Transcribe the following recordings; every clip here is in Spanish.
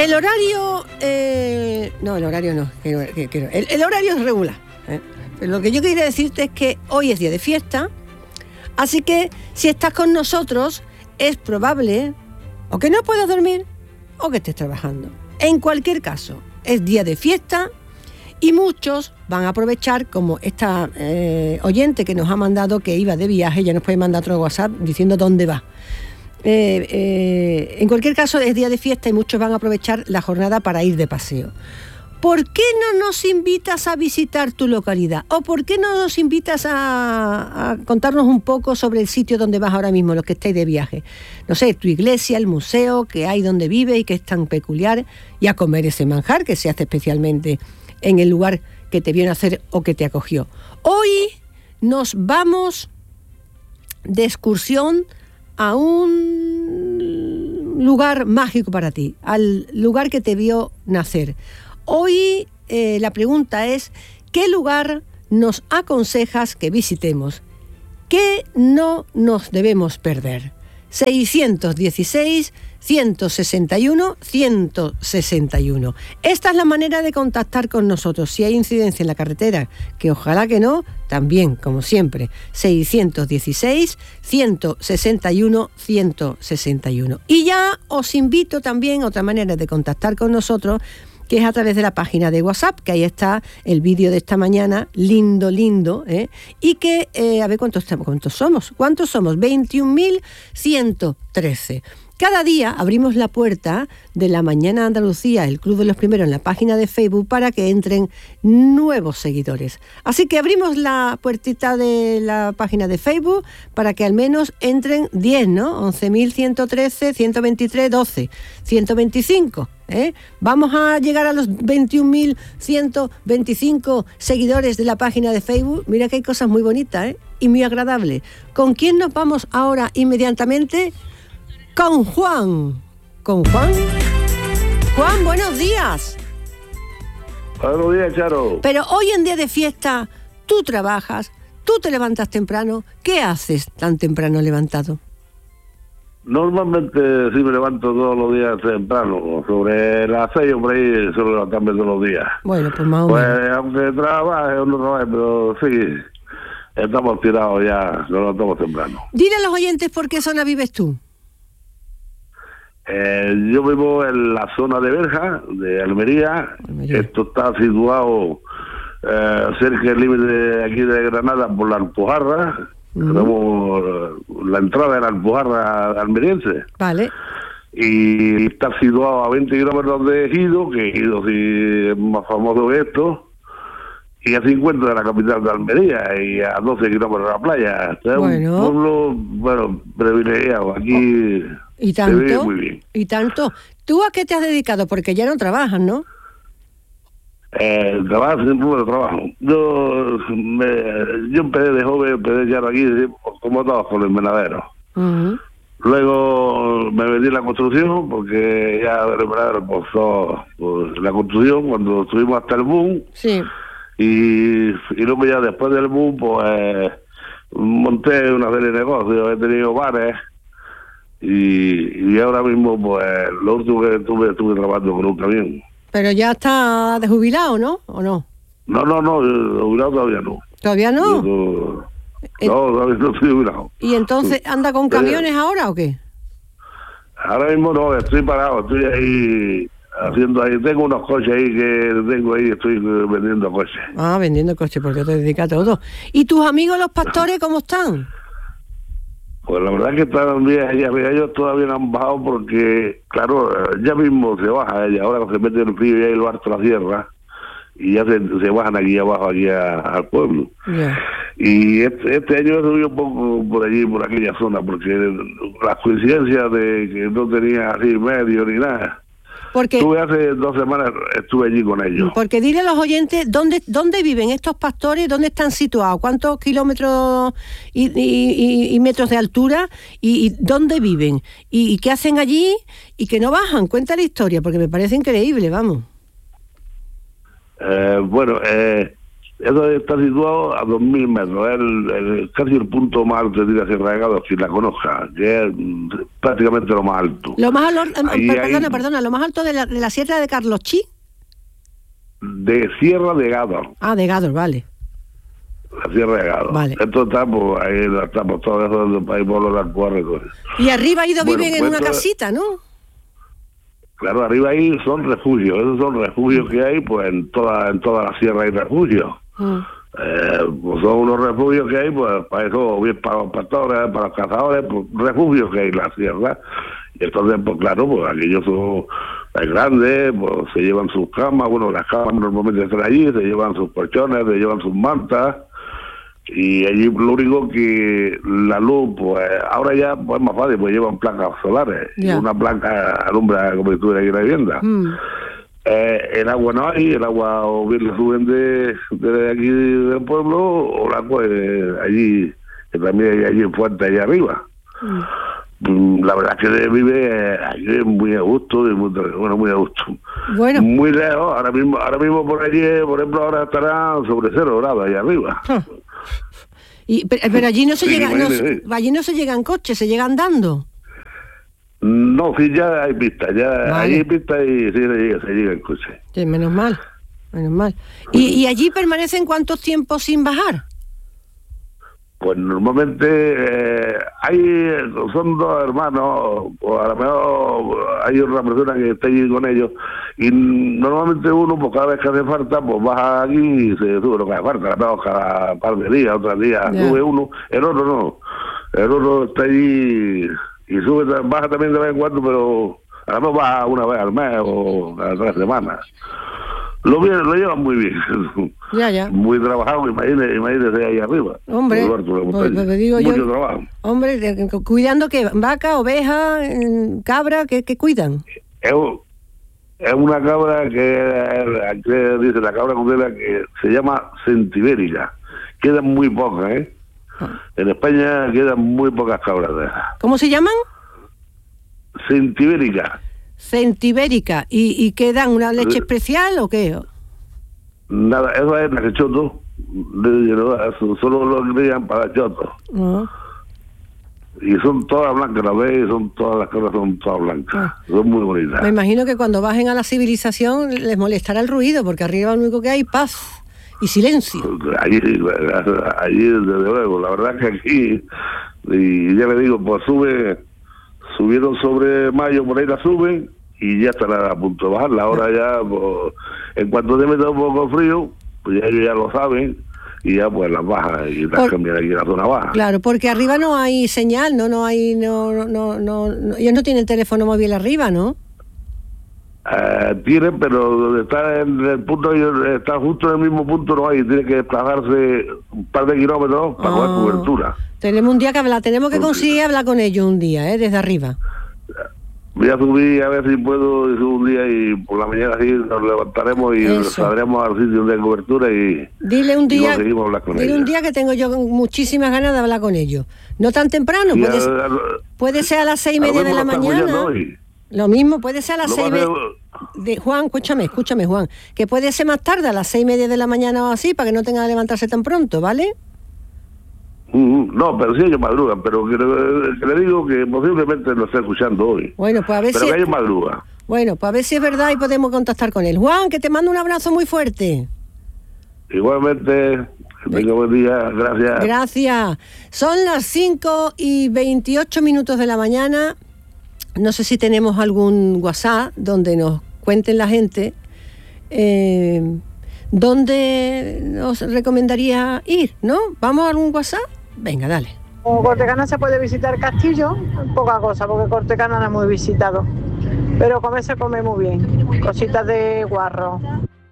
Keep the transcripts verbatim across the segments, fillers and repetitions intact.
El horario... Eh, no, el horario no. Que, que, que, el, el horario es regular. ¿eh? Pero lo que yo quería decirte es que hoy es día de fiesta, así que si estás con nosotros es probable o que no puedas dormir o que estés trabajando. En cualquier caso, es día de fiesta y muchos van a aprovechar, como esta eh, oyente que nos ha mandado que iba de viaje, ya nos puede mandar otro WhatsApp diciendo dónde va. Eh, eh, en cualquier caso es día de fiesta y muchos van a aprovechar la jornada para ir de paseo. ¿Por qué no nos invitas a visitar tu localidad? ¿O por qué no nos invitas a, a contarnos un poco sobre el sitio donde vas ahora mismo, los que estáis de viaje? No sé, tu iglesia, el museo que hay donde vives y que es tan peculiar, y a comer ese manjar que se hace especialmente en el lugar que te vio nacer o que te acogió. Hoy nos vamos de excursión a un lugar mágico para ti, al lugar que te vio nacer. Hoy eh, la pregunta es, ¿qué lugar nos aconsejas que visitemos? ¿Qué no nos debemos perder? seiscientos dieciséis, ciento sesenta y uno, ciento sesenta y uno. Esta es la manera de contactar con nosotros. Si hay incidencia en la carretera, que ojalá que no, también, como siempre, seiscientos dieciséis, ciento sesenta y uno, ciento sesenta y uno. Y ya os invito también, otra manera de contactar con nosotros, que es a través de la página de WhatsApp, que ahí está el vídeo de esta mañana, lindo, lindo, ¿eh? Y que, eh, a ver cuántos, cuántos somos, ¿cuántos somos? veintiún mil ciento trece. Cada día abrimos la puerta de la Mañana Andalucía, el Club de los Primeros, en la página de Facebook para que entren nuevos seguidores. Así que abrimos la puertita de la página de Facebook para que al menos entren diez, ¿no? once mil ciento trece, ciento veintitrés, doce, ciento veinticinco. ¿Eh? Vamos a llegar a los veintiún mil ciento veinticinco seguidores de la página de Facebook. Mira que hay cosas muy bonitas, ¿eh? Y muy agradables. ¿Con quién nos vamos ahora inmediatamente? Con Juan. ¿Con Juan? Juan, buenos días. Buenos días, Charo. Pero hoy en día de fiesta, tú trabajas, tú te levantas temprano. ¿Qué haces tan temprano levantado? Normalmente sí me levanto todos los días temprano, sobre las seis por ahí suelo levantarme todos los días. Bueno, pues más o pues, menos. aunque trabaje o no trabaje, pero sí, estamos tirados ya, nos levantamos temprano. Dile a los oyentes por qué zona vives tú. Eh, yo vivo en la zona de Berja, de Almería. Almería. Esto está situado eh, cerca del límite de aquí de Granada por la Alpujarra. Uh-huh. Tenemos la entrada de la Alpujarra almeriense. Vale. Y está situado a veinte kilómetros de Ejido, que Ejido sí es más famoso que esto, y a cincuenta de la capital de Almería, y a doce kilómetros de la playa. Es bueno. un pueblo, bueno, privilegiado. Aquí oh, ¿y tanto? Se vive muy bien. ¿Y tanto? ¿Tú a qué te has dedicado? Porque ya no trabajas, ¿no? Eh, trabajo, siempre me trabajo. Yo, me, yo empecé de joven, empecé ya aquí, como todos, con el menadero. Uh-huh. Luego me metí en la construcción, porque ya el menadero pasó pues, la construcción, cuando estuvimos hasta el boom. Sí. Y, y luego ya después del boom, pues monté una serie de negocios, he tenido bares. Y, y ahora mismo, pues, lo último que tuve, estuve trabajando con un camión. Pero ya está de jubilado, ¿no? ¿O no? No, no, no, jubilado todavía no. ¿Todavía no? Yo, no, todavía no estoy jubilado. ¿Y entonces anda con camiones ahora o qué? Ahora mismo no, estoy parado, estoy ahí haciendo ahí, tengo unos coches ahí que tengo ahí, estoy vendiendo coches. Ah, vendiendo coches, porque te dedicas a todo. ¿Y tus amigos los pastores cómo están? Pues la verdad es que están bien, ellos todavía no han bajado porque, claro, ya mismo se baja, ella ahora se mete el frío y ahí lo harto la sierra, y ya se, se bajan aquí abajo, aquí a, al pueblo. Yeah. Y este, este año he subido un poco por allí, por aquella zona, porque las coincidencias de que no tenía así medio ni nada. Porque, estuve hace dos semanas, estuve allí con ellos. Porque dile a los oyentes dónde dónde viven estos pastores, dónde están situados, cuántos kilómetros y, y, y metros de altura y, y dónde viven y, y qué hacen allí y que no bajan. Cuenta la historia, porque me parece increíble, vamos. Eh, bueno, eh, Eso está situado a dos mil metros, es el, el, casi el punto más alto de la Sierra de Gádor, quien la conozca, que es prácticamente lo más alto. Lo más alto, Ahí perdona, hay, perdona, lo más alto de la, de la Sierra de Carlochí. De Sierra de Gádor. Ah, de Gádor, vale. La Sierra de Gádor. Vale. Esto está, pues, ahí estamos todos esos ahí por los Alpujarras. Y arriba ido bueno, viven pues en una casita, ¿no? Claro, arriba ahí son refugios, esos son refugios que hay, pues en toda en toda la sierra hay refugios. Mm. Eh, pues son unos refugios que hay, pues para eso, bien para los pastores, para los cazadores, pues refugios que hay en la sierra. Y entonces, pues claro, pues aquellos son grandes, pues se llevan sus camas, bueno, las camas normalmente están allí, se llevan sus colchones, se llevan sus mantas. Y allí lo único que la luz, pues ahora ya pues, es más fácil, pues llevan placas solares, yeah. Una placa alumbra como si estuviera aquí en la vivienda. Mm. Eh, el agua no hay, el agua o bien la suben de, de aquí del pueblo, o la pues allí, que también hay allí en Fuente, allá arriba. Mm. La verdad es que vive aquí muy a gusto, y muy, bueno, muy a gusto. Bueno. Muy lejos, ahora mismo, ahora mismo por allí, por ejemplo, ahora estará sobre cero grados allá arriba. Huh. Y, pero, pero allí no se sí, llega, no, allí no se llega en coche, se llega andando. No, sí, ya hay pistas, ya vale. Hay pistas y sí se llega, se llega en coche. Sí, menos mal, menos mal. ¿Y, y allí permanecen cuántos tiempos sin bajar? Pues normalmente eh, hay, son dos hermanos, o a lo mejor hay una persona que está allí con ellos, y normalmente uno, pues cada vez que hace falta, pues baja aquí y se sube lo que hace falta, no, cada par de días, otros días, yeah. Sube uno, el otro no, el otro está allí y sube, baja también de vez en cuando, pero a lo mejor baja una vez al mes o cada tres semanas. Lo, bien, lo llevan muy bien. Ya, ya. Muy trabajado, imagínese, imagínese ahí arriba. Hombre, pues, pues digo mucho yo, trabajo. Hombre, cuidando que vaca, oveja, cabra, ¿qué, qué cuidan? Es, es una cabra que, que dice la cabra cutela que se llama centibérica. Quedan muy pocas, ¿eh? Ah. En España quedan muy pocas cabras de esas. ¿Cómo se llaman? Centibérica. Centibérica. ¿Y, y qué dan? ¿Una leche especial o qué? Nada, eso es la que choto. Solo lo crían para choto. Uh-huh. Y son todas blancas, ¿la ves? Son todas las cabras son todas blancas. Uh-huh. Son muy bonitas. Me imagino que cuando bajen a la civilización les molestará el ruido, porque arriba lo único que hay paz y silencio. Allí, allí desde luego. La verdad que aquí, y ya le digo, pues sube... Subieron sobre mayo, por ahí la suben y ya estará a punto de bajar. Ahora ya, pues, en cuanto se meta un poco frío, pues ya ellos ya lo saben y ya pues las bajan y las por, cambian aquí en la zona baja. Claro, porque arriba no hay señal, no, no hay, no, no, no, no ellos no tienen teléfono móvil arriba, ¿no? Eh, tienen, pero donde está en el punto, está justo en el mismo punto, no hay, tiene que desplazarse un par de kilómetros para coger ah. cobertura. Tenemos un día que hablar, tenemos que conseguir hablar con ellos un día, ¿eh? Desde arriba. Voy a subir a ver si puedo un día y por la mañana así nos levantaremos y Eso. Saldremos al sitio de cobertura y dile un día, y hablar con dile ellos. Un día que tengo yo muchísimas ganas de hablar con ellos. No tan temprano, puede, a, a, puede ser a las seis y media de la mañana. Lo mismo, puede ser a las lo seis media. De Juan, escúchame, escúchame Juan, que puede ser más tarde a las seis y media de la mañana o así, para que no tenga que levantarse tan pronto, ¿vale? No, pero sí ellos madrugan, pero que, que le digo que posiblemente lo esté escuchando hoy. Bueno, pues a ver pero si... que ellos madrugan. Bueno, pues a ver si es verdad y podemos contactar con él. Juan, que te mando un abrazo muy fuerte. Igualmente, que tenga buen día, gracias. Gracias. Son las cinco y veintiocho minutos de la mañana. No sé si tenemos algún WhatsApp donde nos cuenten la gente eh, dónde nos recomendaría ir, ¿no? ¿Vamos a algún WhatsApp? Venga, dale. Como Cortecana se puede visitar Castillo, poca cosa, porque Cortecana no es muy visitado. Pero comer se come muy bien, cositas de guarro.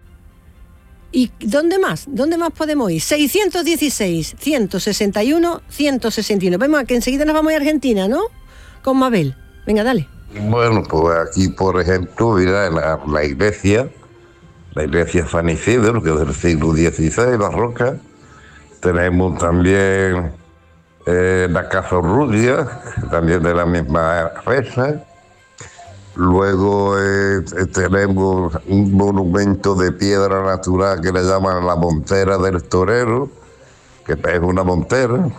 ¿Y dónde más? ¿Dónde más podemos ir? seiscientos dieciséis, ciento sesenta y uno, ciento sesenta y uno. Vemos que enseguida nos vamos a Argentina, ¿no? Con Mabel. Venga, dale. Bueno, pues aquí, por ejemplo, mira, la, la iglesia, la iglesia San Isidro, que es del siglo dieciséis, barroca. Tenemos también eh, la Casa Urrutia, también de la misma fecha. Luego eh, tenemos un monumento de piedra natural que le llaman la Montera del Torero, que es una montera.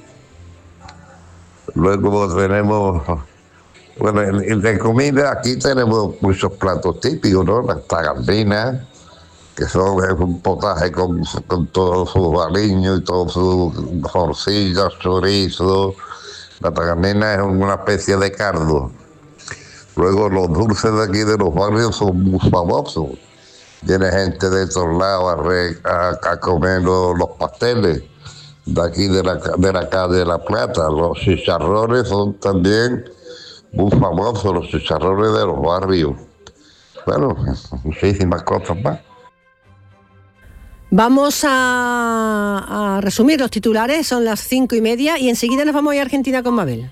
Luego tenemos, bueno, de comida aquí tenemos muchos platos típicos, ¿no? Las tagardinas, que son es un potaje con, con todos sus aliños y todos sus morcillas, chorizo. La tagardina es una especie de cardo. Luego los dulces de aquí de los barrios son muy famosos. Viene gente de todos lados a, re, a, a comer los, los pasteles de aquí de la, de la calle de La Plata. Los chicharrones son también muy famosos, los chicharrones de los barrios. Bueno, muchísimas cosas más. Vamos a, a resumir los titulares, son las cinco y media y enseguida nos vamos a ir a Argentina con Mabel.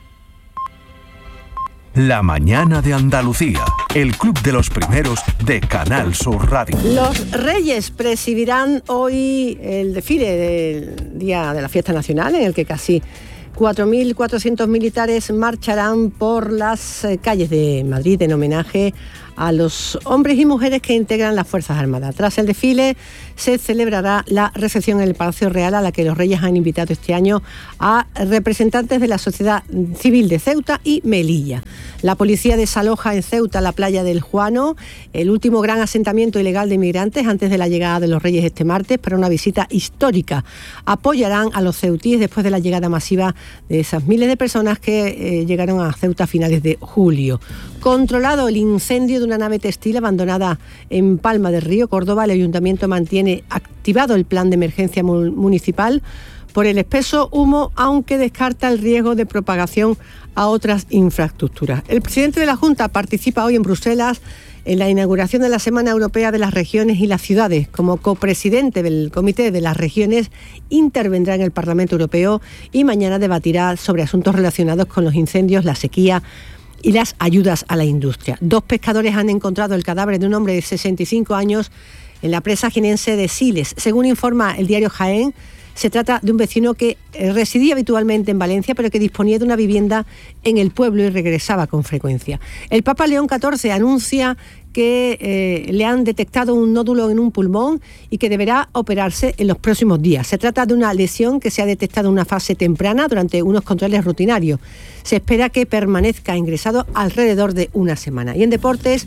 La mañana de Andalucía, el club de los primeros de Canal Sur Radio. Los Reyes presidirán hoy el desfile del Día de la Fiesta Nacional, en el que casi cuatro mil cuatrocientos militares marcharán por las calles de Madrid en homenaje a los hombres y mujeres que integran las Fuerzas Armadas. Tras el desfile se celebrará la recepción en el Palacio Real, a la que los Reyes han invitado este año a representantes de la sociedad civil de Ceuta y Melilla. La policía desaloja en Ceuta la playa del Juano, el último gran asentamiento ilegal de inmigrantes antes de la llegada de los Reyes este martes, para una visita histórica. Apoyarán a los ceutíes después de la llegada masiva de esas miles de personas que eh, llegaron a Ceuta a finales de julio. Controlado el incendio de una nave textil abandonada en Palma del Río, Córdoba, el ayuntamiento mantiene activado el plan de emergencia municipal por el espeso humo, aunque descarta el riesgo de propagación a otras infraestructuras. El presidente de la Junta participa hoy en Bruselas en la inauguración de la Semana Europea de las Regiones y las Ciudades. Como copresidente del Comité de las Regiones, intervendrá en el Parlamento Europeo y mañana debatirá sobre asuntos relacionados con los incendios, la sequía y las ayudas a la industria. Dos pescadores han encontrado el cadáver de un hombre de sesenta y cinco años en la presa jienense de Siles. Según informa el diario Jaén, se trata de un vecino que residía habitualmente en Valencia, pero que disponía de una vivienda en el pueblo y regresaba con frecuencia. El Papa León catorce anuncia que eh, le han detectado un nódulo en un pulmón y que deberá operarse en los próximos días. Se trata de una lesión que se ha detectado en una fase temprana durante unos controles rutinarios. Se espera que permanezca ingresado alrededor de una semana. Y en deportes,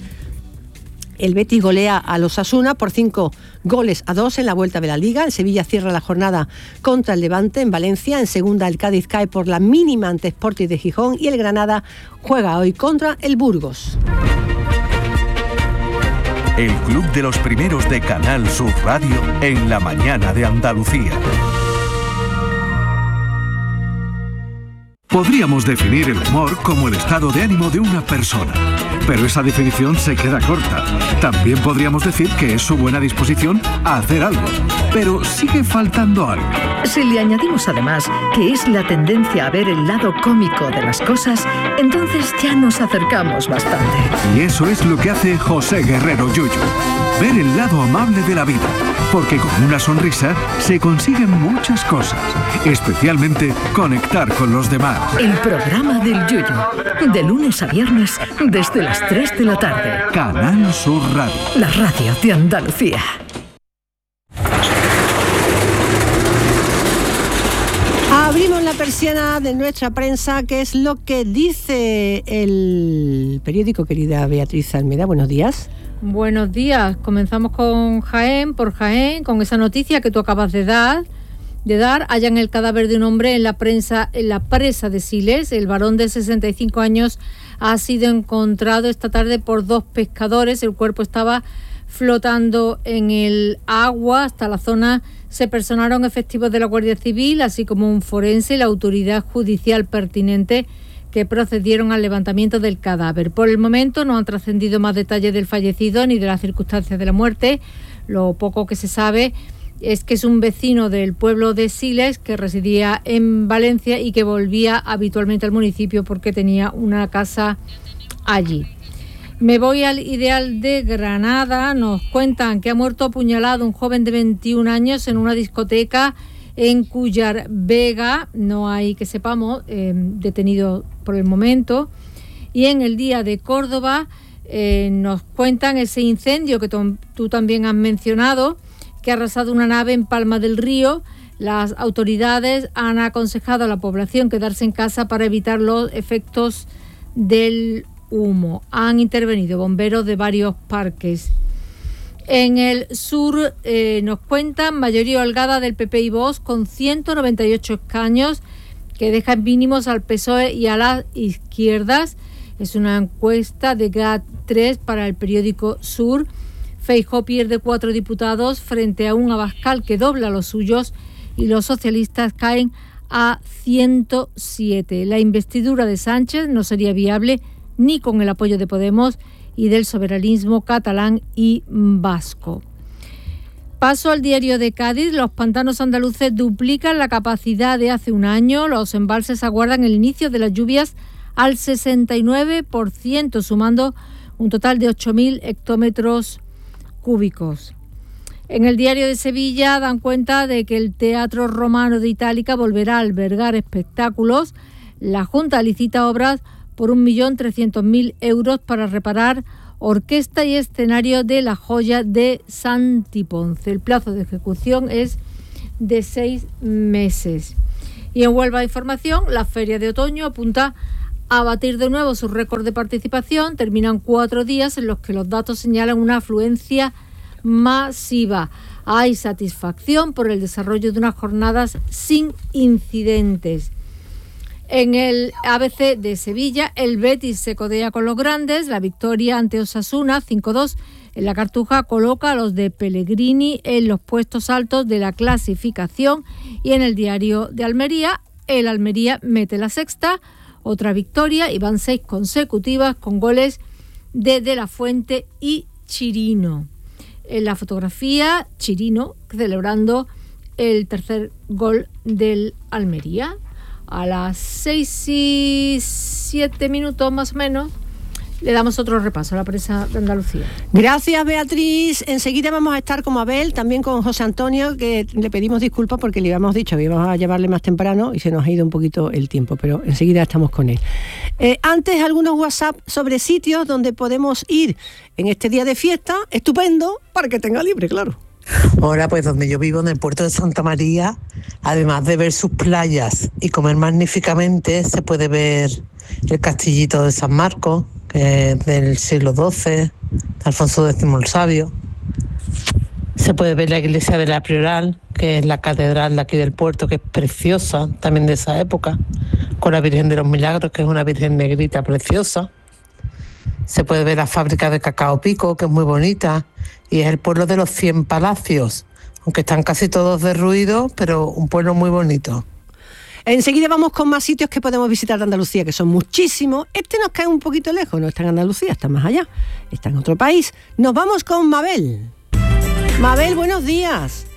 el Betis golea a los Osasuna por cinco goles a dos en la vuelta de la Liga. El Sevilla cierra la jornada contra el Levante en Valencia. En segunda, el Cádiz cae por la mínima ante Sporting de Gijón y el Granada juega hoy contra el Burgos. El club de los primeros de Canal Sur Radio en la mañana de Andalucía. Podríamos definir el humor como el estado de ánimo de una persona, pero esa definición se queda corta. También podríamos decir que es su buena disposición a hacer algo, pero sigue faltando algo. Si le añadimos además que es la tendencia a ver el lado cómico de las cosas, entonces ya nos acercamos bastante. Y eso es lo que hace José Guerrero Yuyu. Ver el lado amable de la vida, porque con una sonrisa se consiguen muchas cosas, especialmente conectar con los demás. El programa del Yuyu, de lunes a viernes desde las tres de la tarde. Canal Sur Radio. La radio de Andalucía. Abrimos la persiana de nuestra prensa, que es lo que dice el periódico, querida Beatriz Almeida. Buenos días. Buenos días. Comenzamos con Jaén, por Jaén, con esa noticia que tú acabas de dar. De dar, hallan el cadáver de un hombre en la prensa, en la presa de Siles. El varón de sesenta y cinco años ha sido encontrado esta tarde por dos pescadores. El cuerpo estaba flotando en el agua. Hasta la zona se personaron efectivos de la Guardia Civil, así como un forense y la autoridad judicial pertinente, que procedieron al levantamiento del cadáver. Por el momento no han trascendido más detalles del fallecido ni de las circunstancias de la muerte. Lo poco que se sabe es que es un vecino del pueblo de Siles que residía en Valencia y que volvía habitualmente al municipio porque tenía una casa allí. Me voy al Ideal de Granada. Nos cuentan que ha muerto apuñalado un joven de veintiún años en una discoteca en Cuyar Vega. No hay, que sepamos, eh, detenido por el momento. Y en el Día de Córdoba Eh, nos cuentan ese incendio que tú, tú también has mencionado, que ha arrasado una nave en Palma del Río. Las autoridades han aconsejado a la población quedarse en casa para evitar los efectos del humo. Han intervenido bomberos de varios parques. En el sur eh, nos cuentan mayoría holgada del P P y Vox con ciento noventa y ocho escaños, que dejan mínimos al P S O E y a las izquierdas. Es una encuesta de G A T tres para el periódico Sur. Feijóo pierde cuatro diputados frente a un Abascal que dobla los suyos y los socialistas caen a ciento siete. La investidura de Sánchez no sería viable ni con el apoyo de Podemos y del soberanismo catalán y vasco. Paso al diario de Cádiz. Los pantanos andaluces duplican la capacidad de hace un año. Los embalses aguardan el inicio de las lluvias al sesenta y nueve por ciento, sumando un total de ocho mil hectómetros cúbicos. En el diario de Sevilla dan cuenta de que el Teatro Romano de Itálica volverá a albergar espectáculos. La Junta licita obras por un millón trescientos mil euros para reparar orquesta y escenario de la joya de Santiponce. El plazo de ejecución es de seis meses. Y en Huelva Información, la Feria de Otoño apunta a batir de nuevo su récord de participación. Terminan cuatro días en los que los datos señalan una afluencia masiva. Hay satisfacción por el desarrollo de unas jornadas sin incidentes. En el A B C de Sevilla, el Betis se codea con los grandes. La victoria ante Osasuna, cinco dos, en la Cartuja coloca a los de Pellegrini en los puestos altos de la clasificación. Y en el diario de Almería, el Almería mete la sexta, otra victoria, y van seis consecutivas con goles de De la Fuente y Chirino. En la fotografía, Chirino celebrando el tercer gol del Almería. A las seis y siete minutos más o menos le damos otro repaso a la prensa de Andalucía. Gracias, Beatriz. Enseguida vamos a estar con Abel, también con José Antonio, que le pedimos disculpas porque le habíamos dicho que íbamos a llevarle más temprano y se nos ha ido un poquito el tiempo, pero enseguida estamos con él. Eh, antes, algunos WhatsApp sobre sitios donde podemos ir en este día de fiesta, estupendo, para que tenga libre, claro. Ahora, pues donde yo vivo, en el puerto de Santa María, además de ver sus playas y comer magníficamente, se puede ver el castillito de San Marcos, que es del siglo doce, Alfonso décimo el Sabio. Se puede ver la iglesia de la Prioral, que es la catedral de aquí del puerto, que es preciosa, también de esa época, con la Virgen de los Milagros, que es una virgen negrita preciosa. Se puede ver la fábrica de cacao Pico, que es muy bonita, y es el pueblo de los cien palacios, aunque están casi todos derruidos, pero un pueblo muy bonito. Enseguida vamos con más sitios que podemos visitar de Andalucía, que son muchísimos. Este nos cae un poquito lejos, no está en Andalucía, está más allá, está en otro país. Nos vamos con Mabel. Mabel, buenos días.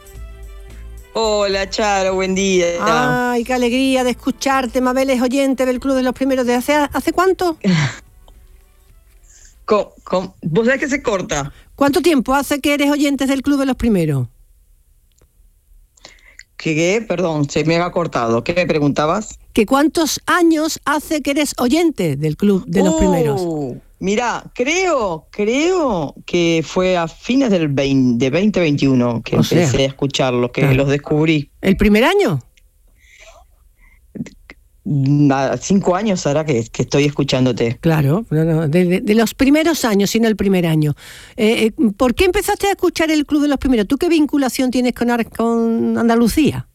Hola, Charo, buen día. Ay, qué alegría de escucharte. Mabel es oyente del Club de los Primeros. ¿De hace, hace cuánto? ¿Con, con, ¿Vos sabés que se corta? ¿Cuánto tiempo hace que eres oyente del Club de los Primeros? ¿Qué? Perdón, se me ha cortado. ¿Qué me preguntabas? ¿Que cuántos años hace que eres oyente del Club de los oh, Primeros? Mira, creo, creo que fue a fines del veinte, de veinte veintiuno que o empecé sea, a escucharlos, que claro. los descubrí. ¿El primer año? Cinco años ahora que, que estoy escuchándote. Claro, no, no, de, de, de los primeros años, sino el primer año. Eh, ¿Por qué empezaste a escuchar el Club de los Primeros? ¿Tú qué vinculación tienes con, con Andalucía?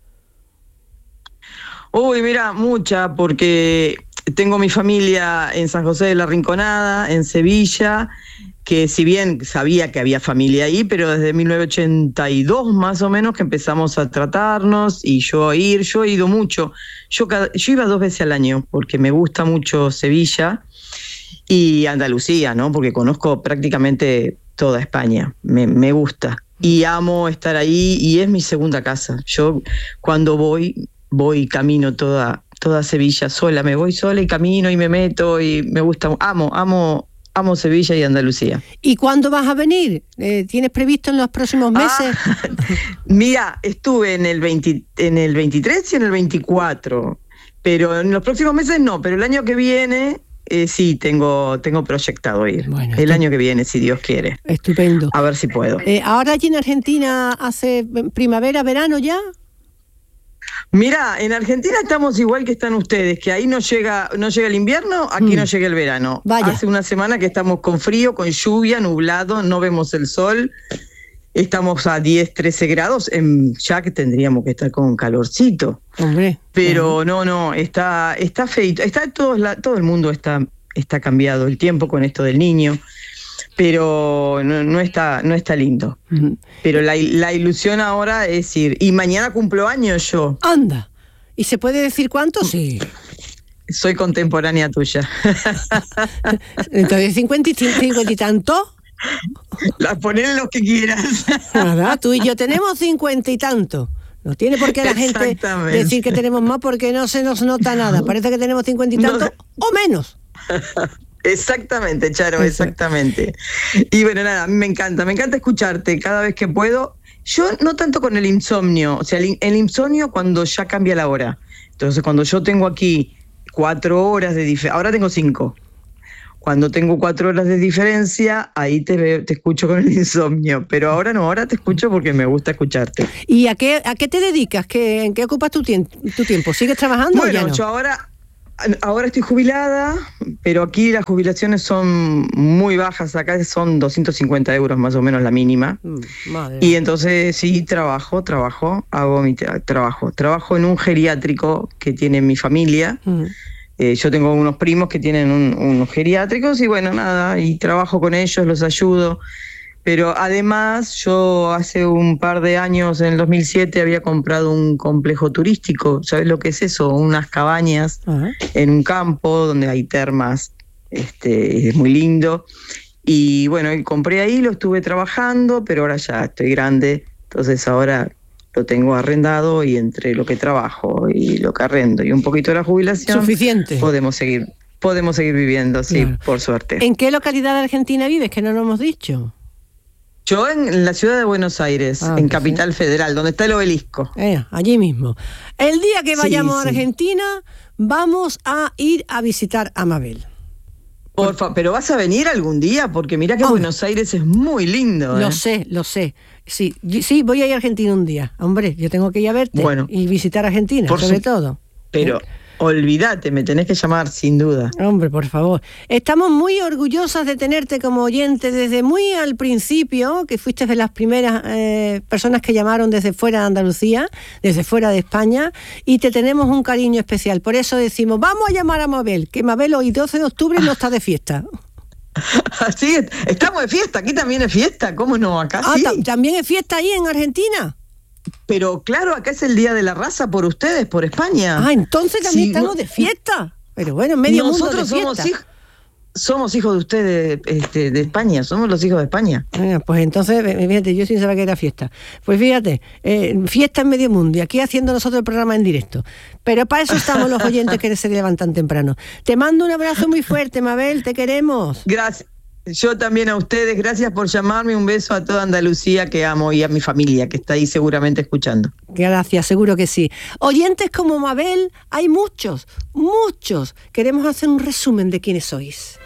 Uy, mira, mucha, porque tengo mi familia en San José de la Rinconada, en Sevilla, que si bien sabía que había familia ahí, pero desde mil novecientos ochenta y dos más o menos que empezamos a tratarnos y yo a ir, yo he ido mucho, yo, cada, yo iba dos veces al año porque me gusta mucho Sevilla y Andalucía, ¿no? Porque conozco prácticamente toda España, me, me gusta y amo estar ahí y es mi segunda casa. Yo cuando voy, voy camino toda, toda Sevilla sola, me voy sola y camino y me meto y me gusta, amo, amo Amo Sevilla y Andalucía. ¿Y cuándo vas a venir? Eh, ¿Tienes previsto en los próximos meses? Ah, mira, estuve en el, veinte, en el veintitrés y en el veinticuatro, pero en los próximos meses no, pero el año que viene eh, sí, tengo, tengo proyectado ir. Bueno, el año que viene, si Dios quiere. Estupendo. A ver si puedo. Eh, ¿Ahora allí en Argentina hace primavera, verano ya? Mira, en Argentina estamos igual que están ustedes, que ahí no llega, no llega el invierno, aquí mm. no llega el verano. Vaya. Hace una semana que estamos con frío, con lluvia, nublado, no vemos el sol. Estamos a diez, trece grados, en, ya que tendríamos que estar con calorcito. Hombre. Pero uh-huh. no, no, está, está feito. Está todo, la, todo el mundo está, está cambiado el tiempo con esto del niño. Pero no, no está no está lindo. Uh-huh. Pero la, la ilusión ahora es ir. Y mañana cumplo años yo. Anda. ¿Y se puede decir cuánto? Sí. Soy contemporánea tuya. Entonces, cincuenta y, cincuenta y tanto. La ponen los que quieras. Nada, tú y yo tenemos cincuenta y tanto. No tiene por qué la gente decir que tenemos más porque no se nos nota nada. Parece que tenemos cincuenta y tanto no. o menos. Exactamente, Charo, exactamente. Y bueno, nada, a mí me encanta, me encanta escucharte cada vez que puedo. Yo no tanto con el insomnio, o sea, el, el insomnio cuando ya cambia la hora. Entonces, cuando yo tengo aquí cuatro horas de diferencia, ahora tengo cinco. Cuando tengo cuatro horas de diferencia, ahí te veo, te escucho con el insomnio. Pero ahora no, ahora te escucho porque me gusta escucharte. ¿Y a qué, a qué te dedicas? ¿Qué, ¿En qué ocupas tu, tiem- tu tiempo? ¿Sigues trabajando bueno, o ya no? yo ahora... Ahora estoy jubilada, pero aquí las jubilaciones son muy bajas, acá son doscientos cincuenta euros más o menos la mínima. Mm, madre. Y entonces sí, trabajo, trabajo, hago mi tra- trabajo. Trabajo en un geriátrico que tiene mi familia. Mm. Eh, yo tengo unos primos que tienen un, unos geriátricos y bueno, nada, y trabajo con ellos, los ayudo. Pero además yo hace un par de años, en el dos mil siete, había comprado un complejo turístico. ¿Sabes lo que es eso? Unas cabañas uh-huh. en un campo donde hay termas. Este, es muy lindo. Y bueno, compré ahí, lo estuve trabajando, pero ahora ya estoy grande. Entonces ahora lo tengo arrendado y entre lo que trabajo y lo que arrendo y un poquito de la jubilación... Suficiente. Podemos seguir, podemos seguir viviendo, sí, claro. Por suerte. ¿En qué localidad de Argentina vives? Que no lo hemos dicho. Yo en la ciudad de Buenos Aires, ah, en Capital sí. Federal, donde está el obelisco. Eh, allí mismo. El día que vayamos sí, a Argentina, sí. vamos a ir a visitar a Mabel. Porfa, pero vas a venir algún día, porque mira que oh. Buenos Aires es muy lindo. Lo ¿eh? sé, lo sé. Sí, sí, voy a ir a Argentina un día. Hombre, yo tengo que ir a verte bueno, y visitar Argentina, sobre su... todo. Pero... ¿Eh? Olvídate, me tenés que llamar sin duda. Hombre, por favor. Estamos muy orgullosas de tenerte como oyente desde muy al principio, que fuiste de las primeras eh, personas que llamaron desde fuera de Andalucía, desde fuera de España, y te tenemos un cariño especial. Por eso decimos, vamos a llamar a Mabel, que Mabel hoy doce de octubre no está de fiesta. Sí, estamos de fiesta, aquí también es fiesta, ¿cómo no? Acá ah, sí. ¿t- ¿También es fiesta ahí en Argentina? Pero claro, acá es el Día de la Raza por ustedes, por España. Ah, entonces también sí, estamos de fiesta. Pero bueno, medio mundo de fiesta. Nosotros somos hijos, somos hijos de ustedes, este, de España, somos los hijos de España. Bueno, pues entonces, fíjate, yo sin saber que era fiesta. Pues fíjate, eh, fiesta en medio mundo y aquí haciendo nosotros el programa en directo. Pero para eso estamos los oyentes que se levantan temprano. Te mando un abrazo muy fuerte, Mabel, te queremos. Gracias. Yo también a ustedes, gracias por llamarme, un beso a toda Andalucía que amo y a mi familia que está ahí seguramente escuchando. Gracias, seguro que sí. Oyentes como Mabel, hay muchos, muchos. Queremos hacer un resumen de quiénes sois.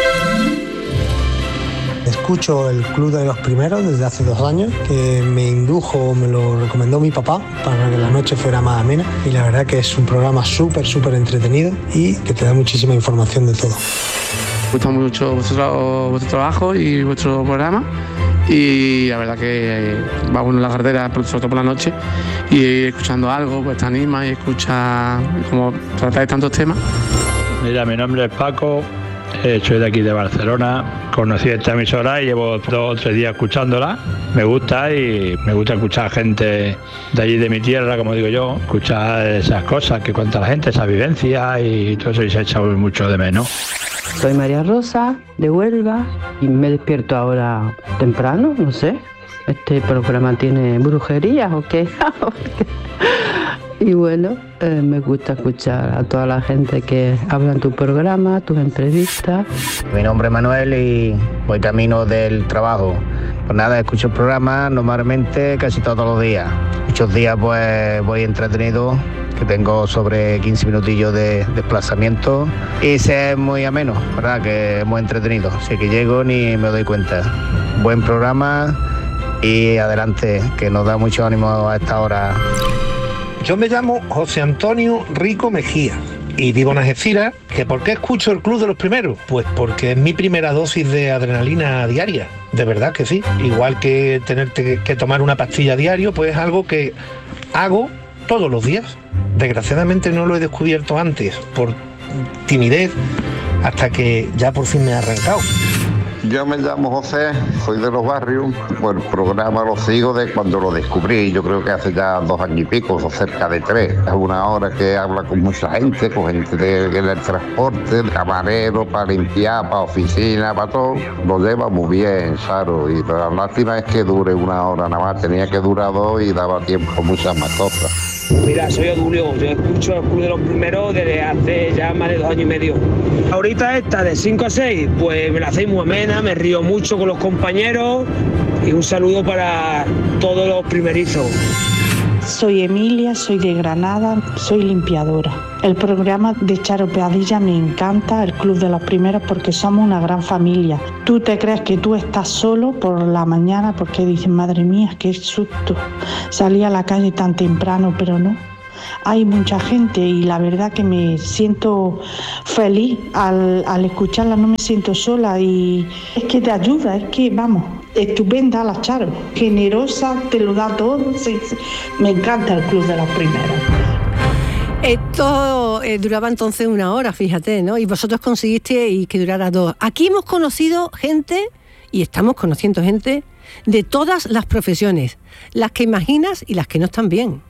Escucho el Club de los Primeros desde hace dos años, que me indujo, me lo recomendó mi papá para que la noche fuera más amena y la verdad que es un programa súper, súper entretenido y que te da muchísima información de todo. Me gusta mucho vuestro, vuestro trabajo y vuestro programa y la verdad que va uno en la carretera, sobre todo por la noche, y escuchando algo, pues te anima y escucha cómo tratáis tantos temas. Mira, mi nombre es Paco, eh, soy de aquí de Barcelona, conocí esta emisora y llevo dos o tres días escuchándola, me gusta y me gusta escuchar gente de allí de mi tierra, como digo yo, escuchar esas cosas que cuenta la gente, esa vivencia y todo eso y se echa mucho de menos. Soy María Rosa, de Huelva, y me despierto ahora temprano, no sé. ¿Este programa tiene brujerías o qué? Y bueno, eh, me gusta escuchar a toda la gente que habla en tu programa, tus entrevistas. Mi nombre es Manuel y voy camino del trabajo Pues nada, escucho el programa normalmente casi todos los días. Muchos días pues voy entretenido, que tengo sobre quince minutillos de desplazamiento y se es muy ameno, ¿verdad? Que es muy entretenido, así que llego ni me doy cuenta. Buen programa y adelante, que nos da mucho ánimo a esta hora. Yo me llamo José Antonio Rico Mejía y vivo en Algeciras. ¿Que por qué escucho el Club de los Primeros? Pues porque es mi primera dosis de adrenalina diaria, de verdad que sí. Igual que tener que, que tomar una pastilla diario, pues es algo que hago todos los días. Desgraciadamente no lo he descubierto antes por timidez, hasta que ya por fin me he arrancado. Yo me llamo José, soy de Los Barrios. Pues el programa lo sigo de cuando lo descubrí, yo creo que hace ya dos años y pico, o cerca de tres. Es una hora que habla con mucha gente, con gente de- del transporte, de camarero, para limpiar, para oficina, para todo. Lo lleva muy bien, Saro. Y la lástima es que dure una hora nada más, tenía que durar dos y daba tiempo a muchas más cosas. Mira, soy Odulio, yo escucho el Club de los Primeros desde hace ya más de dos años y medio. Ahorita esta de cinco a seis, pues me la hacéis muy amena, me río mucho con los compañeros y un saludo para todos los primerizos. Soy Emilia, soy de Granada, soy limpiadora. El programa de Charo Padilla me encanta, el Club de los Primeros, porque somos una gran familia. Tú te crees que tú estás solo por la mañana porque dices, madre mía, qué susto, salí a la calle tan temprano, pero no. Hay mucha gente y la verdad que me siento feliz al, al escucharla, no me siento sola y es que te ayuda, es que vamos, estupenda la Charo, generosa, te lo da todo, sí, sí. Me encanta el Club de los Primeros. Esto eh, duraba entonces una hora, fíjate, ¿no? Y vosotros conseguisteis que durara dos. Aquí hemos conocido gente, y estamos conociendo gente, de todas las profesiones, las que imaginas y las que no están bien.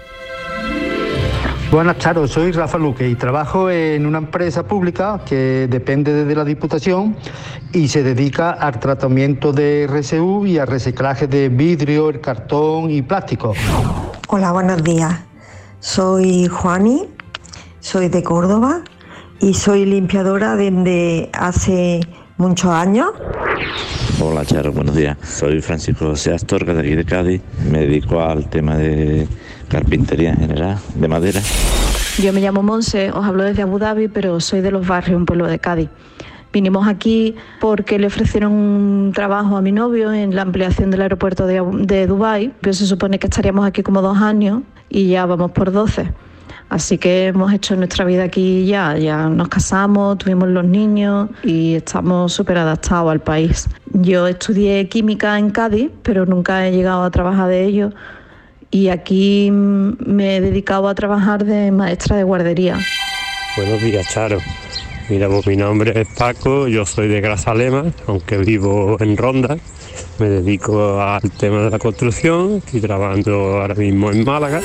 Buenas, Charo, soy Rafa Luque y trabajo en una empresa pública que depende de la Diputación y se dedica al tratamiento de R S U y al reciclaje de vidrio, el cartón y plástico. Hola, buenos días. Soy Juani, soy de Córdoba y soy limpiadora desde hace muchos años. Hola, Charo, buenos días. Soy Francisco José Astorga, de aquí de Cádiz. Me dedico al tema de carpintería en general, de madera. Yo me llamo Monse, os hablo desde Abu Dhabi, pero soy de Los Barrios, un pueblo de Cádiz. Vinimos aquí porque le ofrecieron un trabajo a mi novio en la ampliación del aeropuerto de, de Dubái. Pero se supone que estaríamos aquí como dos años y ya vamos por doce. Así que hemos hecho nuestra vida aquí ya, ya nos casamos, tuvimos los niños y estamos súper adaptados al país. Yo estudié química en Cádiz, pero nunca he llegado a trabajar de ello. Y aquí me he dedicado a trabajar de maestra de guardería. Buenos días, Charo. Mira, pues mi nombre es Paco, yo soy de Grazalema, aunque vivo en Ronda. Me dedico al tema de la construcción, estoy trabajando ahora mismo en Málaga.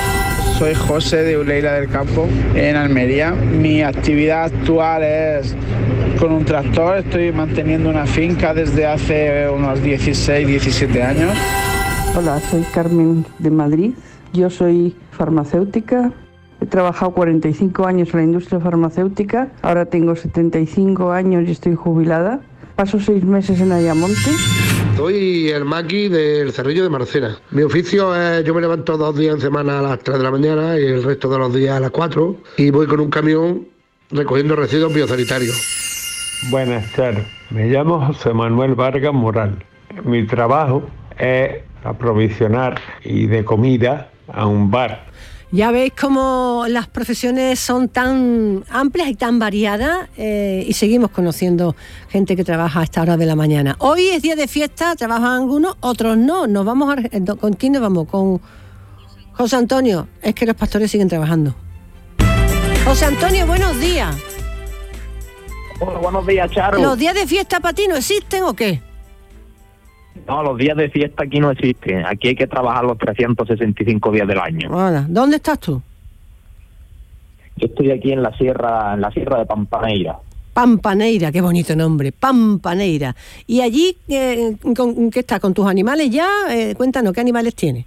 Soy José de Uleila del Campo, en Almería. Mi actividad actual es con un tractor. Estoy manteniendo una finca desde hace unos dieciséis, diecisiete años. Hola, soy Carmen de Madrid. Yo soy farmacéutica. He trabajado cuarenta y cinco años en la industria farmacéutica. Ahora tengo setenta y cinco años y estoy jubilada. Paso seis meses en Ayamonte. Soy el maqui del Cerrillo de Marcena. Mi oficio es, yo me levanto dos días en semana a las tres de la mañana y el resto de los días a las cuatro y voy con un camión recogiendo residuos biosanitarios. Buenas tardes, me llamo José Manuel Vargas Moral. Mi trabajo es aprovisionar y de comida a un bar. Ya veis cómo las profesiones son tan amplias y tan variadas eh, y seguimos conociendo gente que trabaja a esta hora de la mañana. Hoy es día de fiesta, trabajan algunos, otros no. Nos vamos a, ¿con quién nos vamos? Con José Antonio. Es que los pastores siguen trabajando. José Antonio, buenos días. Hola, buenos días, Charo. ¿Los días de fiesta para ti no existen o qué? No, los días de fiesta aquí no existen. Aquí hay que trabajar los trescientos sesenta y cinco días del año. Hola, ¿dónde estás tú? Yo estoy aquí en la sierra, en la sierra de Pampaneira. Pampaneira, qué bonito nombre, Pampaneira. ¿Y allí eh, con, qué estás? ¿Con tus animales ya? Eh, cuéntanos, ¿qué animales tienes?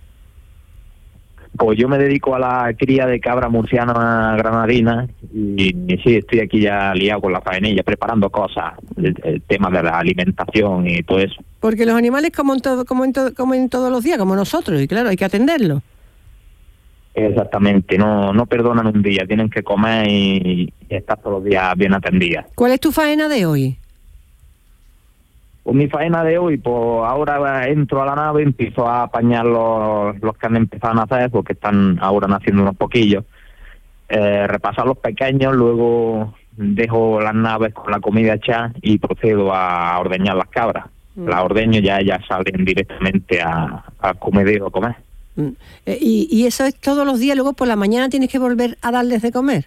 Pues yo me dedico a la cría de cabra murciana granadina y, y sí, estoy aquí ya liado con la faenilla, preparando cosas, el, el tema de la alimentación y todo eso. Porque los animales como en, todo, como, en todo, como en todos los días, como nosotros, y claro, hay que atenderlos. Exactamente, no no perdonan un día, tienen que comer y, y estar todos los días bien atendidas. ¿Cuál es tu faena de hoy? Pues mi faena de hoy, pues ahora entro a la nave, empiezo a apañar los, los que han empezado a nacer, porque están ahora naciendo unos poquillos, eh, repasar los pequeños, luego dejo las naves con la comida hecha y procedo a ordeñar las cabras. Mm. Las ordeño y ya ellas salen directamente a, a comedero a comer. Mm. Eh, y, ¿Y eso es todos los días? Luego por la mañana tienes que volver a darles de comer.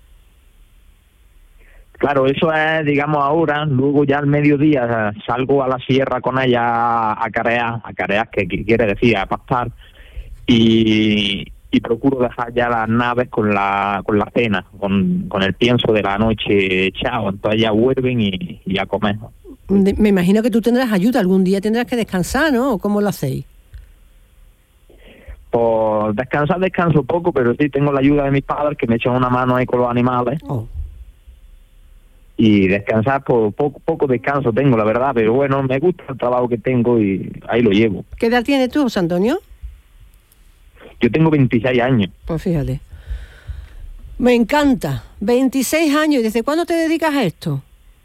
Claro, eso es, digamos, ahora. Luego ya al mediodía salgo a la sierra con ella a carear, a carear, que quiere decir a pastar, y, y procuro dejar ya las naves con la con la cena, con, con el pienso de la noche echado. Entonces ya vuelven y, y a comer. Me imagino que tú tendrás ayuda, algún día tendrás que descansar, ¿no? ¿Cómo lo hacéis? Pues descansar, descanso poco, pero sí tengo la ayuda de mis padres que me echan una mano ahí con los animales. Oh. Y descansar, pues poco, poco descanso tengo, la verdad, pero bueno, me gusta el trabajo que tengo y ahí lo llevo. ¿Qué edad tienes tú, José Antonio? Yo tengo veintiséis años. Pues fíjate. Me encanta. veintiséis años. ¿Y desde cuándo te dedicas a esto?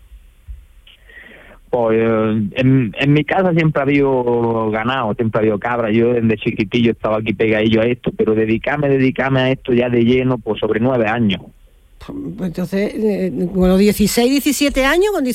Pues en, en mi casa siempre ha habido ganado, siempre ha habido cabra. Yo desde chiquitillo estaba aquí pegadillo a esto, pero dedicarme, dedicarme a esto ya de lleno, pues sobre nueve años. Entonces, eh, bueno, dieciséis, diecisiete años, con